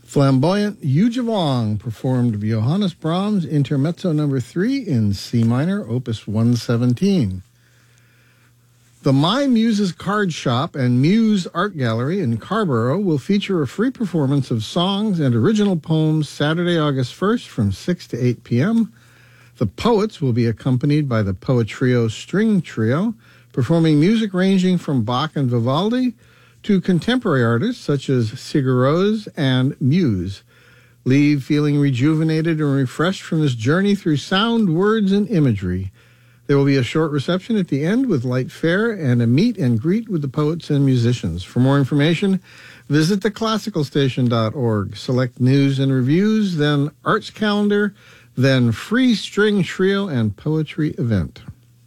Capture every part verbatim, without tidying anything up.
Flamboyant Yujavong performed Johannes Brahms Intermezzo number three in C minor, opus one seventeen. The My Muses Card Shop and Muse Art Gallery in Carrboro will feature a free performance of songs and original poems Saturday, August first from six to eight p.m. The poets will be accompanied by the Poetrio String Trio, performing music ranging from Bach and Vivaldi to contemporary artists such as Sigur Rós and Muse. Leave feeling rejuvenated and refreshed from this journey through sound, words, and imagery. There will be a short reception at the end with light fare and a meet and greet with the poets and musicians. For more information, visit the classical station dot org. Select news and reviews, then arts calendar, then free string trio and poetry event.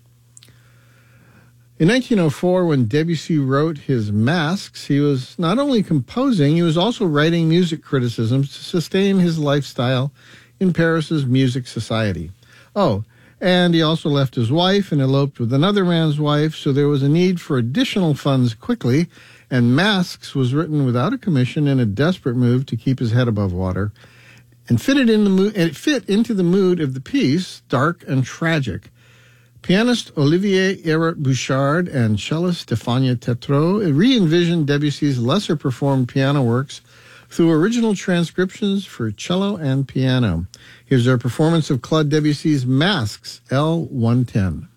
In nineteen oh four, when Debussy wrote his Masques, he was not only composing, he was also writing music criticisms to sustain his lifestyle in Paris's music society. Oh, and he also left his wife and eloped with another man's wife, so there was a need for additional funds quickly, and Masques was written without a commission in a desperate move to keep his head above water, and fitted in the mood, and it fit into the mood of the piece, dark and tragic. Pianist Olivier Hérard-Bouchard and cellist Stéphane Tétrault re-envisioned Debussy's lesser-performed piano works through original transcriptions for cello and piano. Here's our performance of Claude Debussy's Masques, L one ten.